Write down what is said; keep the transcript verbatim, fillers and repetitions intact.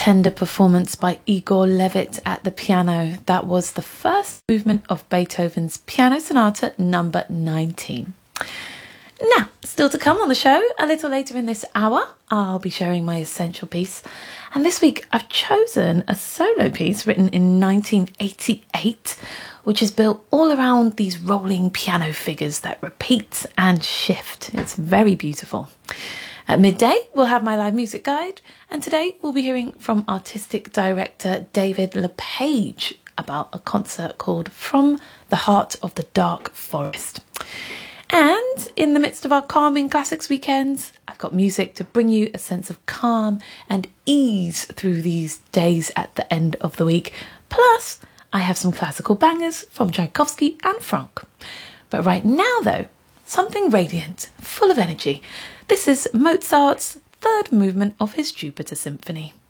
tender performance by Igor Levit at the piano. That was the first movement of Beethoven's Piano Sonata number nineteen. Now, still to come on the show, a little later in this hour, I'll be sharing my essential piece. And this week I've chosen a solo piece written in nineteen eighty-eight, which is built all around these rolling piano figures that repeat and shift. It's very beautiful. At midday, we'll have my live music guide, and today we'll be hearing from artistic director David LePage about a concert called From the Heart of the Dark Forest. And in the midst of our Calming Classics weekends, I've got music to bring you a sense of calm and ease through these days at the end of the week. Plus, I have some classical bangers from Tchaikovsky and Franck. But right now, though, something radiant, full of energy. This is Mozart's third movement of his Jupiter Symphony.